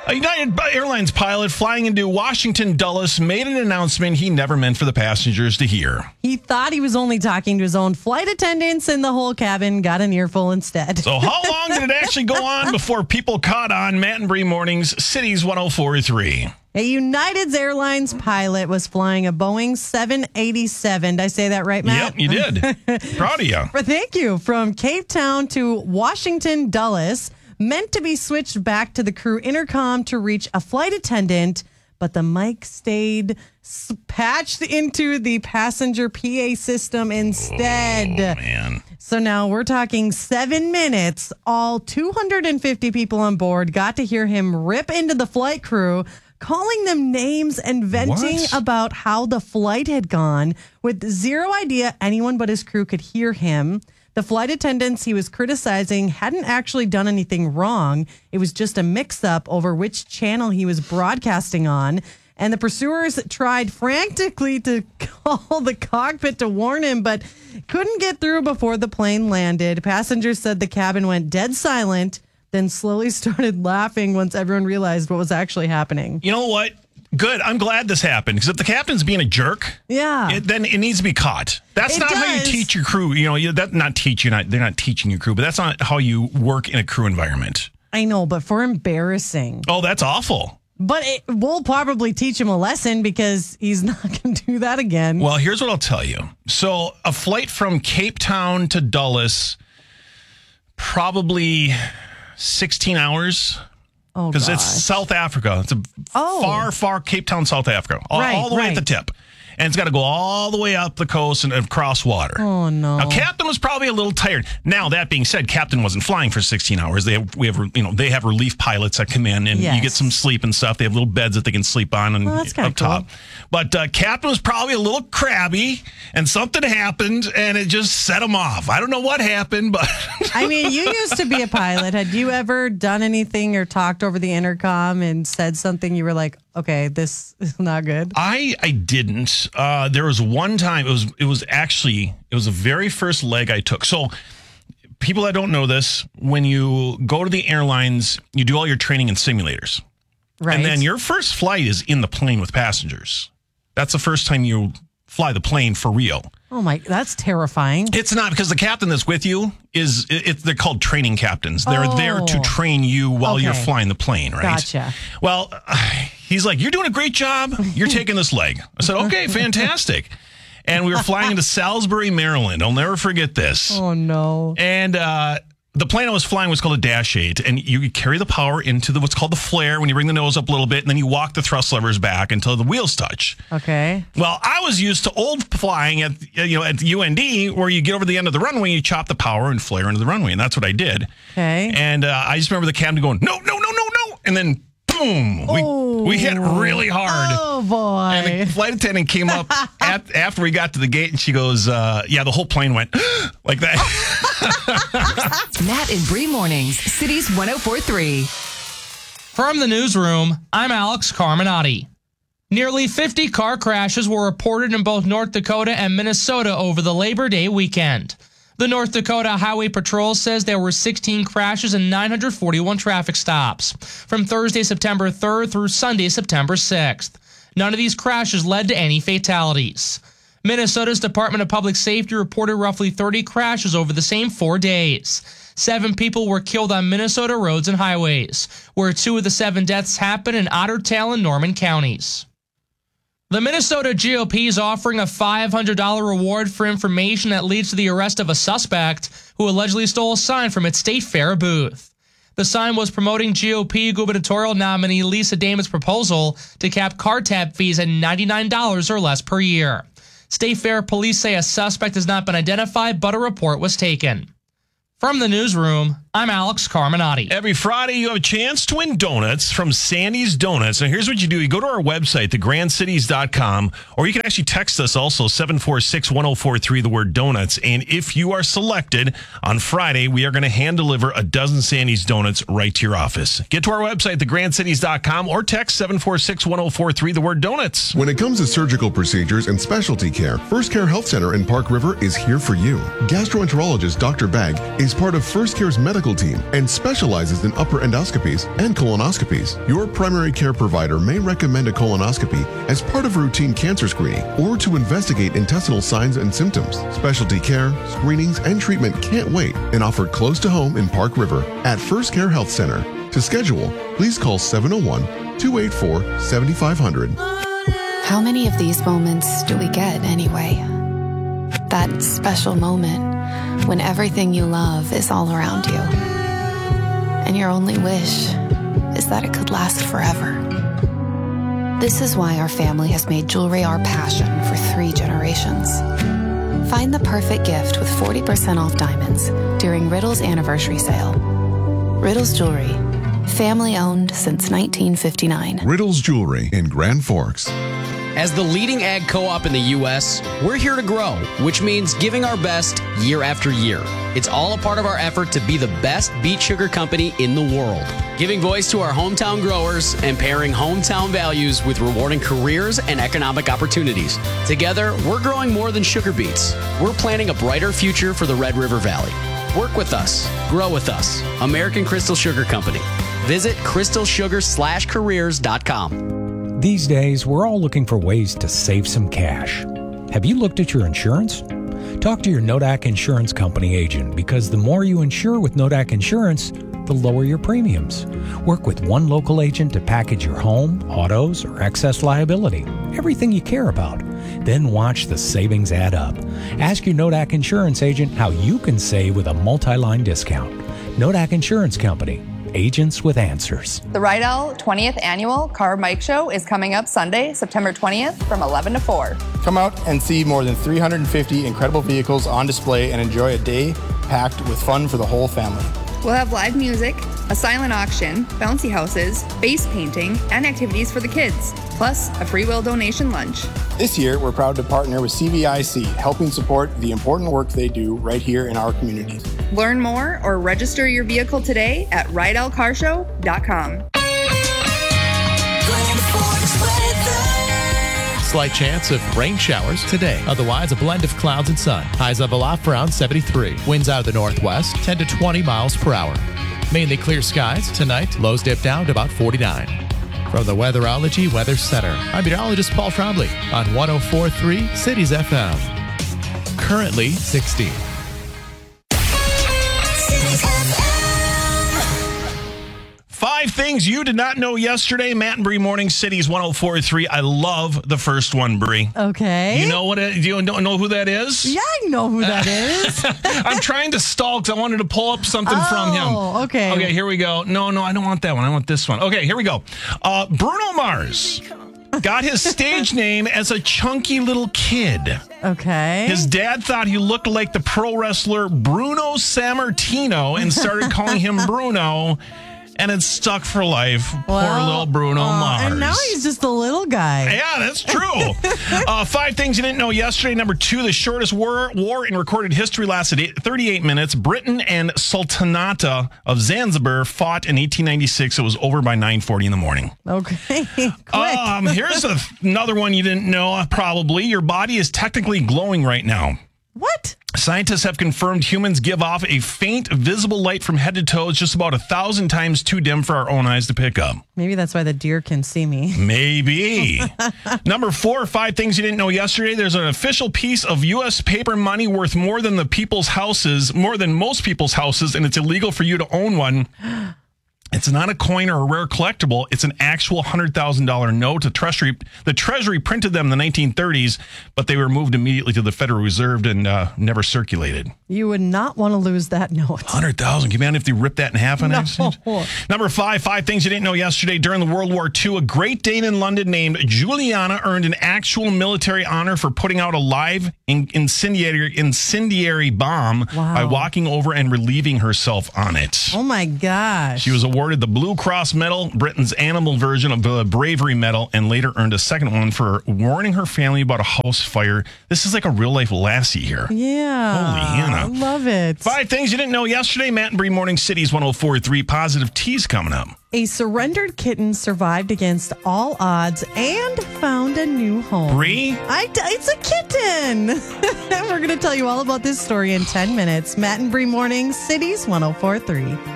A United Airlines pilot flying into Washington Dulles made an announcement he never meant for the passengers to hear. He thought he was only talking to his own flight attendants, and the whole cabin got an earful instead. So how long did it actually go on before people caught on? Matt and Bree Mornings, Cities 104.3. A United Airlines pilot was flying a Boeing 787. Did I say that right, Matt? Yep, you did. Proud of you. Thank you. From Cape Town to Washington Dulles, meant to be switched back to the crew intercom to reach a flight attendant, but the mic stayed patched into the passenger PA system instead. Oh, man. So now we're talking 7 minutes. All 250 people on board got to hear him rip into the flight crew, calling them names and venting about how the flight had gone, with zero idea anyone but his crew could hear him. The flight attendants he was criticizing hadn't actually done anything wrong. It was just a mix-up over which channel he was broadcasting on. And the pursuers tried frantically to call the cockpit to warn him, but couldn't get through before the plane landed. Passengers said the cabin went dead silent, then slowly started laughing once everyone realized what was actually happening. You know what? Good. I'm glad this happened, because if the captain's being a jerk, then it needs to be caught. That's not how you teach your crew. They're not teaching your crew, but that's not how you work in a crew environment. I know, but for embarrassing. Oh, that's awful. But we'll probably teach him a lesson, because he's not going to do that again. Well, here's what I'll tell you. So a flight from Cape Town to Dulles, probably 16 hours. Oh, because it's South Africa. It's far Cape Town, South Africa. All the way at the tip. And it's got to go all the way up the coast and across water. Oh, no. Now, Captain was probably a little tired. Now, that being said, Captain wasn't flying for 16 hours. They have relief pilots that come in, and you get some sleep and stuff. They have little beds that they can sleep on and up top. But Captain was probably a little crabby, and something happened, and it just set him off. I don't know what happened, but... I mean, you used to be a pilot. Had you ever done anything or talked over the intercom and said something you were like, okay, this is not good? I didn't. There was one time, it was the very first leg I took. So people that don't know this, when you go to the airlines, you do all your training in simulators. Right. And then your first flight is in the plane with passengers. That's the first time you fly the plane for real. Oh my, that's terrifying. It's not, because the captain that's with you they're called training captains. They're there to train you while you're flying the plane, right? Gotcha. Well, he's like, you're doing a great job. You're taking this leg. I said, okay, fantastic. And we were flying into Salisbury, Maryland. I'll never forget this. Oh, no. And the plane I was flying was called a Dash 8, and you carry the power into what's called the flare when you bring the nose up a little bit, and then you walk the thrust levers back until the wheels touch. Okay. Well, I was used to old flying at the UND, where you get over the end of the runway, you chop the power and flare into the runway, and that's what I did. Okay. And I just remember the captain going, no, and then boom, we hit really hard. Oh, boy. And the flight attendant came up after we got to the gate, and she goes, the whole plane went like that. Matt and Bree Mornings, Cities 104.3. From the newsroom, I'm Alex Carminati. Nearly 50 car crashes were reported in both North Dakota and Minnesota over the Labor Day weekend. The North Dakota Highway Patrol says there were 16 crashes and 941 traffic stops from Thursday, September 3rd through Sunday, September 6th. None of these crashes led to any fatalities. Minnesota's Department of Public Safety reported roughly 30 crashes over the same 4 days. 7 people were killed on Minnesota roads and highways, where 2 of the 7 deaths happened in Ottertail and Norman counties. The Minnesota GOP is offering a $500 reward for information that leads to the arrest of a suspect who allegedly stole a sign from its state fair booth. The sign was promoting GOP gubernatorial nominee Lisa Damon's proposal to cap car tab fees at $99 or less per year. State Fair police say a suspect has not been identified, but a report was taken. From the newsroom, I'm Alex Carminati. Every Friday, you have a chance to win donuts from Sandy's Donuts. Now, here's what you do. You go to our website, thegrandcities.com, or you can actually text us also, 746-1043, the word donuts. And if you are selected on Friday, we are going to hand deliver a dozen Sandy's Donuts right to your office. Get to our website, thegrandcities.com, or text 746-1043, the word donuts. When it comes to surgical procedures and specialty care, First Care Health Center in Park River is here for you. Gastroenterologist Dr. Bagg is part of First Care's medical medical team and specializes in upper endoscopies and colonoscopies. Your primary care provider may recommend a colonoscopy as part of a routine cancer screening or to investigate intestinal signs and symptoms. Specialty care, screenings, and treatment can't wait and offered close to home in Park River at First Care Health Center. To schedule, please call 701-284-7500. How many of these moments do we get anyway? That special moment when everything you love is all around you. And your only wish is that it could last forever. This is why our family has made jewelry our passion for 3 generations. Find the perfect gift with 40% off diamonds during Riddle's anniversary sale. Riddle's Jewelry, family owned since 1959. Riddle's Jewelry in Grand Forks. As the leading ag co-op in the U.S., we're here to grow, which means giving our best year after year. It's all a part of our effort to be the best beet sugar company in the world, giving voice to our hometown growers and pairing hometown values with rewarding careers and economic opportunities. Together, we're growing more than sugar beets. We're planning a brighter future for the Red River Valley. Work with us. Grow with us. American Crystal Sugar Company. Visit crystalsugar/careers.com. These days, we're all looking for ways to save some cash. Have you looked at your insurance? Talk to your Nodak Insurance Company agent because the more you insure with Nodak Insurance, the lower your premiums. Work with one local agent to package your home, autos, or excess liability, everything you care about. Then watch the savings add up. Ask your Nodak Insurance agent how you can save with a multi-line discount. Nodak Insurance Company. Agents with answers. The Rydell 20th Annual Car Bike Show is coming up Sunday, September 20th from 11 to 4. Come out and see more than 350 incredible vehicles on display and enjoy a day packed with fun for the whole family. We'll have live music, a silent auction, bouncy houses, face painting, and activities for the kids, plus a free will donation lunch. This year, we're proud to partner with CVIC, helping support the important work they do right here in our community. Learn more or register your vehicle today at RydellCarshow.com. Slight chance of rain showers today. Otherwise, a blend of clouds and sun. Highs level off around 73. Winds out of the northwest, 10 to 20 miles per hour. Mainly clear skies. Tonight, lows dip down to about 49. From the Weatherology Weather Center, I'm meteorologist Paul Trombley on 104.3 Cities FM. Currently 60. Five things you did not know yesterday. Matt and Bree Morning Cities 104.3. I love the first one, Bree. Okay. You know what? Do you know who that is? Yeah, I know who that is. I'm trying to stall because I wanted to pull up something from him. Oh, okay. Okay, here we go. No, I don't want that one. I want this one. Okay, here we go. Bruno Mars got his stage name as a chunky little kid. Okay. His dad thought he looked like the pro wrestler Bruno Sammartino and started calling him Bruno. And it's stuck for life. Poor little Bruno Mars. And now he's just a little guy. Yeah, that's true. Five things you didn't know yesterday. Number 2, the shortest war in recorded history lasted 38 minutes. Britain and Sultanate of Zanzibar fought in 1896. It was over by 9:40 in the morning. Okay. Here's another one you didn't know, probably. Your body is technically glowing right now. What? Scientists have confirmed humans give off a faint, visible light from head to toe. It's just about 1,000 times too dim for our own eyes to pick up. Maybe that's why the deer can see me. Maybe. Number 4, 5 things you didn't know yesterday. There's an official piece of U.S. paper money worth more than most people's houses, and it's illegal for you to own one. It's not a coin or a rare collectible. It's an actual $100,000 note. The Treasury printed them in the 1930s, but they were moved immediately to the Federal Reserve and never circulated. You would not want to lose that note. 100,000. Can you imagine if they ripped that in half on accident? No. Number 5 things you didn't know yesterday. During the World War II, a Great Dane in London named Juliana earned an actual military honor for putting out a live incendiary bomb by walking over and relieving herself on it. Oh my gosh. She was awarded awarded the Blue Cross Medal, Britain's animal version of the Bravery Medal, and later earned a second one for warning her family about a house fire. This is like a real-life Lassie here. Yeah. Holy Hannah. I love it. 5 things you didn't know yesterday. Matt and Bree Morning Cities 104.3. Positive T's coming up. A surrendered kitten survived against all odds and found a new home. Bree? It's a kitten. We're going to tell you all about this story in 10 minutes. Matt and Bree Morning Cities 104.3.